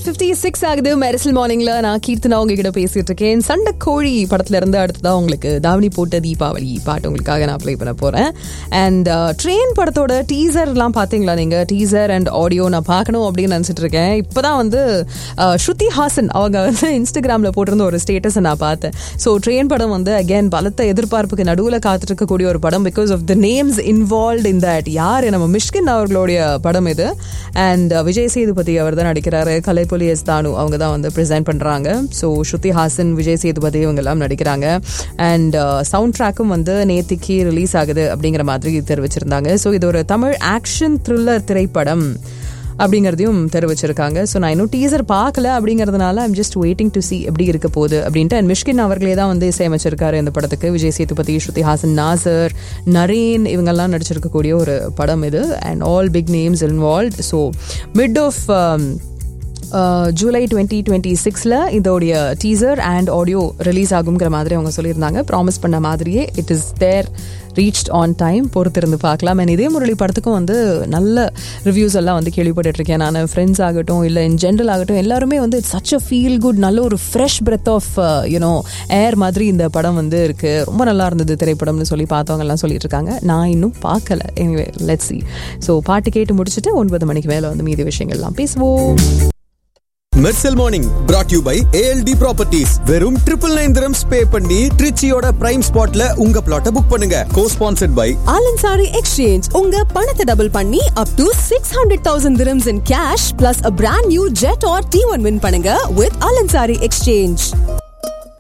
8:56 ஆகுது. மெரிசல் மார்னிங்ல நான் கீர்த்தனா உங்ககிட்ட பேசிட்டு இருக்கேன். சண்டை கோழி படத்துல இருந்து அடுத்ததான் உங்களுக்கு தாவணி போட்ட தீபாவளி பாட்டு உங்களுக்காக நான் ப்ளே பண்ண போறேன். அண்ட் ட்ரெயின் படத்தோட டீசர்லாம் பாத்தீங்களா நீங்க? டீசர் அண்ட் ஆடியோ நான் பார்க்கணும் அப்படின்னு நினைச்சிட்டு இருக்கேன். இப்பதான் வந்து ஸ்ருதி ஹாசன் அவங்க வந்து இன்ஸ்டாகிராம்ல போட்டிருந்த ஒரு ஸ்டேட்டஸ் நான் பார்த்தேன். ஸோ ட்ரெயின் படம் வந்து அகேன் பலத்த எதிர்பார்ப்புக்கு நடுவில் காத்துட்டு இருக்கக்கூடிய ஒரு படம். Because of the names involve in that. யாரு நம்ம மிஷ்கின் அவர்களுடைய படம் இது. அண்ட் விஜய் சேதுபதி அவர் தான் நடிக்கிறாரு. கலைப்புலி எஸ் தானு அவங்க தான் வந்து ப்ரெசென்ட் பண்றாங்க. ஸோ ஸ்ருதி ஹாசன், விஜய் சேதுபதி இவங்க எல்லாம் நடிக்கிறாங்க. அண்ட் சவுண்ட் ட்ராக்கும் வந்து நேத்திக்கு ரிலீஸ் ஆகுது அப்படிங்கிற மாதிரி தெரிவிச்சிருந்தாங்க. ஸோ இது ஒரு தமிழ் ஆக்ஷன் த்ரில்லர் திரைப்படம் அப்படிங்கிறதையும் தெரிவிச்சிருக்காங்க. ஸோ நான் இன்னும் டீசர் பார்க்கல அப்படிங்கிறதுனால I'm just waiting to C எப்படி இருக்க போகுது அப்படின்ட்டு. அண்ட் மிஷ்கின் அவர்களே தான் வந்து இசையமைச்சிருக்காரு இந்த படத்துக்கு. விஜய் சேதுபதி, ஸ்ருதி ஹாசன், நாசர், நரேன் இவங்கெல்லாம் நடிச்சிருக்கக்கூடிய ஒரு படம் இது. And all big names involve. So mid of July 2026 இதோடைய டீசர் அண்ட் ஆடியோ ரிலீஸ் ஆகுங்கிற மாதிரி அவங்க சொல்லியிருந்தாங்க. ப்ராமிஸ் பண்ண மாதிரியே it is there, reached on time. பொறுத்திருந்து பார்க்கலாம். அண்ட் இதே முரளி படத்துக்கும் வந்து நல்ல ரிவ்யூஸ் எல்லாம் வந்து கேள்விப்பட்டு இருக்கேன் நான். ஃப்ரெண்ட்ஸ் ஆகட்டும் இல்லை இன் ஜென்ரல் ஆகட்டும் எல்லாருமே வந்து it's such a feel good, நல்ல ஒரு ஃப்ரெஷ் பிரெத் ஆஃப் யூனோ ஏர் மாதிரி இந்த படம் வந்து இருக்கு. ரொம்ப நல்லா இருந்தது திரைப்படம்னு சொல்லி பார்த்தவங்க எல்லாம் சொல்லிட்டு இருக்காங்க. நான் இன்னும் பார்க்கல. Anyway let's see. ஸோ பாட்டு கேட்டு முடிச்சுட்டு 9 மணிக்கு மேலே வந்து மீதி விஷயங்கள்லாம் பேசுவோம். Mersal morning brought you by ALD properties. வெறும் 999 dirhams பே பண்ணி ட்ரிச்சியோட பிரைம் ஸ்பாட்ல உங்க பிளாட்டை புக் பண்ணுங்க. co-sponsored by Alansari Exchange. உங்க பணத்தை டபுள் பண்ணி up to 600,000 dirhams in cash plus a brand new jet or T1 win பண்ணுங்க with Alansari Exchange.